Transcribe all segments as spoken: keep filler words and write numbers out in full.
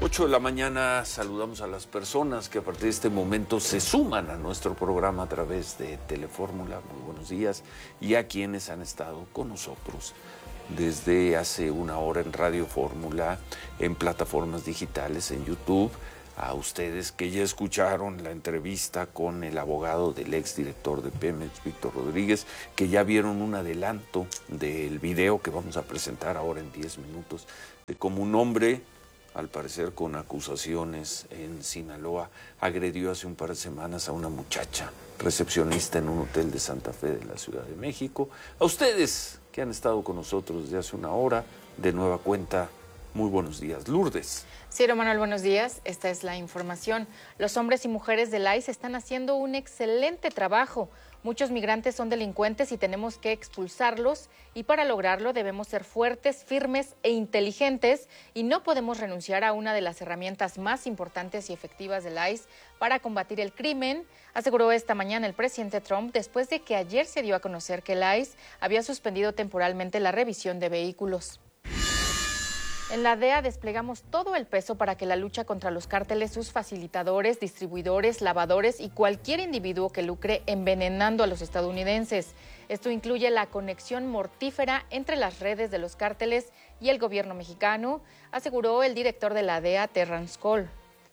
ocho de la mañana saludamos a las personas que a partir de este momento se suman a nuestro programa a través de Telefórmula. Muy buenos días. Y a quienes han estado con nosotros desde hace una hora en Radio Fórmula, en plataformas digitales, en YouTube. A ustedes que ya escucharon la entrevista con el abogado del exdirector de Pemex, Víctor Rodríguez, que ya vieron un adelanto del video que vamos a presentar ahora en diez minutos, de cómo un hombre, al parecer con acusaciones en Sinaloa, agredió hace un par de semanas a una muchacha recepcionista en un hotel de Santa Fe de la Ciudad de México. A ustedes que han estado con nosotros desde hace una hora, de nueva cuenta, muy buenos días. Lourdes. Ciro Manuel, buenos días. Esta es la información. Los hombres y mujeres del I C E están haciendo un excelente trabajo. Muchos migrantes son delincuentes y tenemos que expulsarlos, y para lograrlo debemos ser fuertes, firmes e inteligentes, y no podemos renunciar a una de las herramientas más importantes y efectivas del I C E para combatir el crimen, aseguró esta mañana el presidente Trump después de que ayer se dio a conocer que el I C E había suspendido temporalmente la revisión de vehículos. En la D E A desplegamos todo el peso para que la lucha contra los cárteles, sus facilitadores, distribuidores, lavadores y cualquier individuo que lucre envenenando a los estadounidenses. Esto incluye la conexión mortífera entre las redes de los cárteles y el gobierno mexicano, aseguró el director de la D E A, Terrance Cole.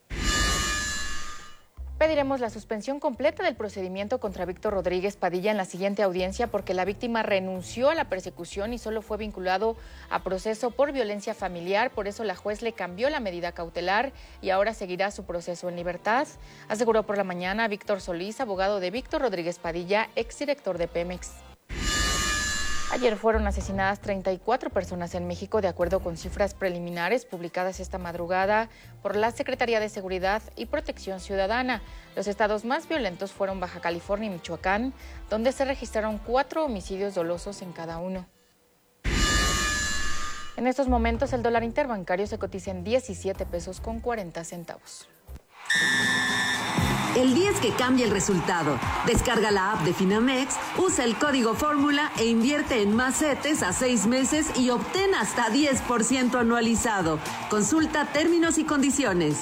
Pediremos la suspensión completa del procedimiento contra Víctor Rodríguez Padilla en la siguiente audiencia porque la víctima renunció a la persecución y solo fue vinculado a proceso por violencia familiar. Por eso la juez le cambió la medida cautelar y ahora seguirá su proceso en libertad, aseguró por la mañana Víctor Solís, abogado de Víctor Rodríguez Padilla, exdirector de Pemex. Ayer fueron asesinadas treinta y cuatro personas en México, de acuerdo con cifras preliminares publicadas esta madrugada por la Secretaría de Seguridad y Protección Ciudadana. Los estados más violentos fueron Baja California y Michoacán, donde se registraron cuatro homicidios dolosos en cada uno. En estos momentos el dólar interbancario se cotiza en diecisiete pesos con cuarenta centavos. El día es que cambia el resultado. Descarga la app de Finamex, usa el código Fórmula e invierte en más CETES a seis meses y obtén hasta diez por ciento anualizado. Consulta términos y condiciones.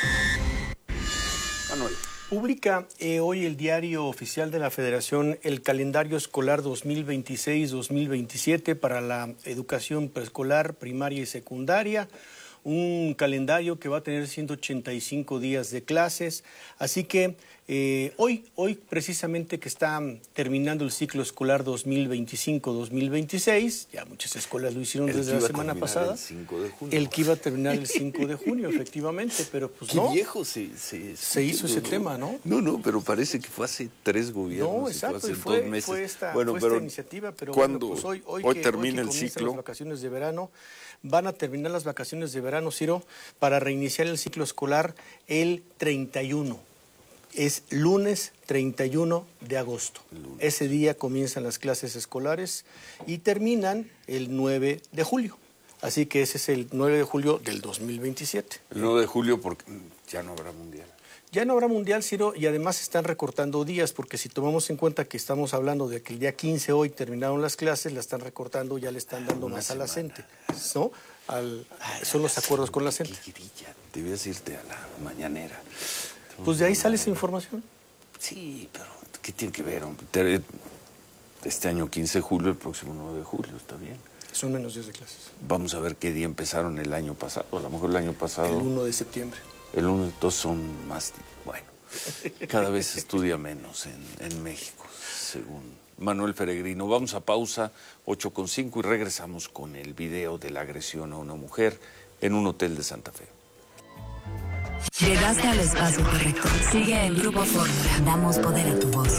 Manuel. Publica eh, hoy el Diario Oficial de la Federación el calendario escolar dos mil veintiséis dos mil veintisiete para la educación preescolar, primaria y secundaria. Un calendario que va a tener ciento ochenta y cinco días de clases, así que eh, hoy, hoy precisamente que está terminando el ciclo escolar dos mil veinticinco dos mil veintiséis, ya muchas escuelas lo hicieron El desde la semana pasada, el cinco de junio. El que iba a terminar el cinco de junio, efectivamente, pero pues Qué no. viejo se, se, se hizo ese ¿no? tema, ¿no? No, no, pero parece que fue hace tres gobiernos. No, exacto, y fue hace y fue, dos meses. fue esta, bueno, fue pero esta iniciativa, pero cuando bueno, pues hoy, hoy, hoy que, termina hoy que el ciclo, las vacaciones de verano, van a terminar las vacaciones de verano, Ciro, para reiniciar el ciclo escolar el treinta y uno. Es lunes treinta y uno de agosto. Lunes. Ese día comienzan las clases escolares y terminan el nueve de julio. Así que ese es el nueve de julio del dos mil veintisiete. El nueve de julio porque ya no habrá mundial. Ya no habrá mundial, Ciro, y además están recortando días, porque si tomamos en cuenta que estamos hablando de que el día quince hoy terminaron las clases, la están recortando, ya le están dando Una más semana. a la CENTE, ¿no? Al, son los acuerdos con la CENTE. Debías irte a la mañanera. Pues de ahí sale esa información. Sí, pero ¿qué tiene que ver? Hombre? Este año quince de julio, el próximo nueve de julio, está bien. Son menos días de clases. Vamos a ver qué día empezaron el año pasado. A lo mejor el año pasado... El uno de septiembre. El uno, dos son más... Bueno, cada vez se estudia menos en, en México, según Manuel Peregrino. Vamos a pausa, ocho con cinco, y regresamos con el video de la agresión a una mujer en un hotel de Santa Fe. Llegaste al espacio correcto. Sigue el Grupo Fórmula. Damos poder a tu voz.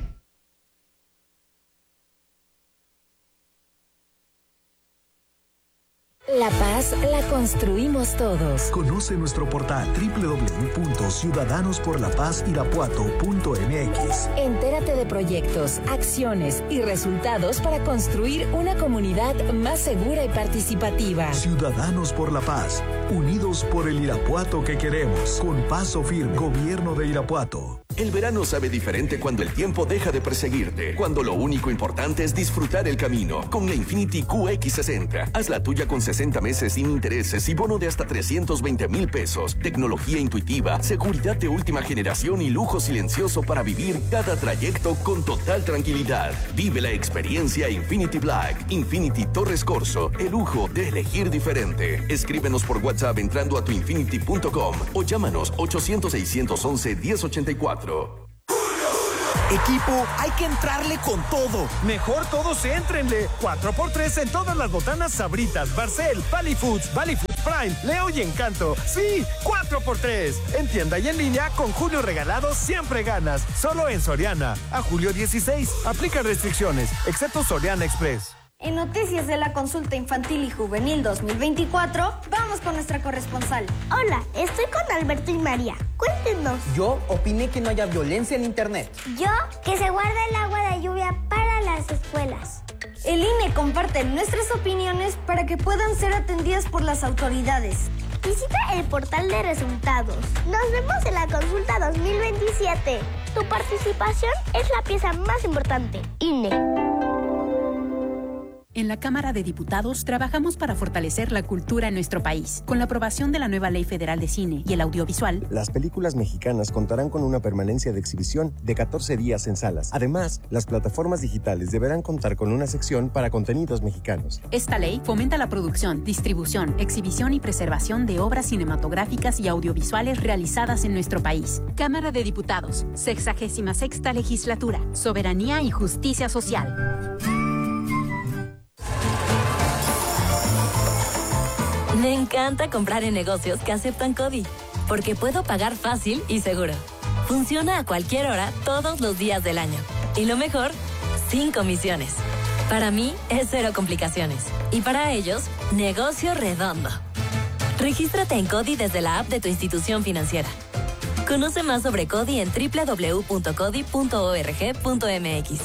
La paz la construimos todos. Conoce nuestro portal doble u doble u doble u punto ciudadanos por la paz irapuato punto m x. Entérate de proyectos, acciones y resultados para construir una comunidad más segura y participativa. Ciudadanos por la Paz, unidos por el Irapuato que queremos. Con paso firme, Gobierno de Irapuato. El verano sabe diferente cuando el tiempo deja de perseguirte, cuando lo único importante es disfrutar el camino. Con la Infiniti Q X sesenta, haz la tuya con sesenta meses sin intereses y bono de hasta trescientos veinte mil pesos. Tecnología intuitiva, seguridad de última generación y lujo silencioso para vivir cada trayecto con total tranquilidad. Vive la experiencia Infinity Black, Infinity Torres Corso, el lujo de elegir diferente. Escríbenos por WhatsApp entrando a tu infinity punto com o llámanos ochocientos, seiscientos once, diez ochenta y cuatro. Equipo, hay que entrarle con todo. Mejor todos éntrenle. cuatro por tres en todas las botanas Sabritas, Barcel, Valley Foods, Valley Foods Prime, Leo y Encanto. Sí, cuatro por tres. En tienda y en línea, con Julio Regalado siempre ganas. Solo en Soriana. A julio dieciséis. Aplica restricciones, excepto Soriana Express. En Noticias de la Consulta Infantil y Juvenil dos mil veinticuatro, vamos con nuestra corresponsal. Hola, estoy con Alberto y María. Cuéntenos. Yo opiné que no haya violencia en Internet. Yo, que se guarda el agua de lluvia para las escuelas. El I N E comparte nuestras opiniones para que puedan ser atendidas por las autoridades. Visita el portal de resultados. Nos vemos en la Consulta dos mil veintisiete. Tu participación es la pieza más importante. I N E. En la Cámara de Diputados trabajamos para fortalecer la cultura en nuestro país. Con la aprobación de la nueva Ley Federal de Cine y el Audiovisual, las películas mexicanas contarán con una permanencia de exhibición de catorce días en salas. Además, las plataformas digitales deberán contar con una sección para contenidos mexicanos. Esta ley fomenta la producción, distribución, exhibición y preservación de obras cinematográficas y audiovisuales realizadas en nuestro país. Cámara de Diputados, sexagésima sexta legislatura, soberanía y justicia social. Me encanta comprar en negocios que aceptan CODI, porque puedo pagar fácil y seguro. Funciona a cualquier hora, todos los días del año. Y lo mejor, sin comisiones. Para mí, es cero complicaciones. Y para ellos, negocio redondo. Regístrate en CODI desde la app de tu institución financiera. Conoce más sobre CODI en doble u doble u doble u punto codi punto org punto m x.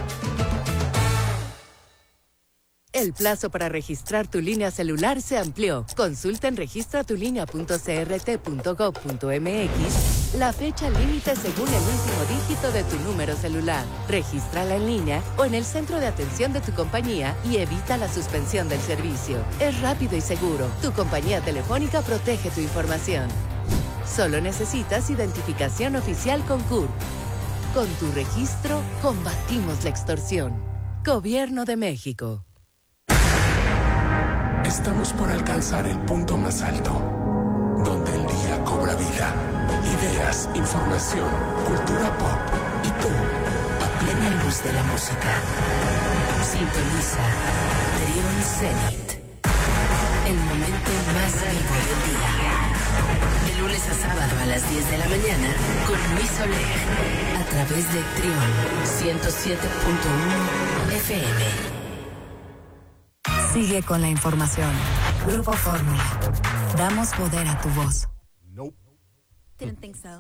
El plazo para registrar tu línea celular se amplió. Consulta en registra tu línea punto c r t punto gov punto m x la fecha límite según el último dígito de tu número celular. Regístrala en línea o en el centro de atención de tu compañía y evita la suspensión del servicio. Es rápido y seguro. Tu compañía telefónica protege tu información. Solo necesitas identificación oficial con C U R. Con tu registro, combatimos la extorsión. Gobierno de México. Estamos por alcanzar el punto más alto, donde el día cobra vida. Ideas, información, cultura pop y tú, a plena luz de la música. Sintoniza Trión Zenit, el momento más vivo del día. De lunes a sábado a las diez de la mañana con Luis Oleg, a través de Trión ciento siete punto uno F M. Sigue con la información. Grupo Fórmula. Damos poder a tu voz. Nope. Didn't think so.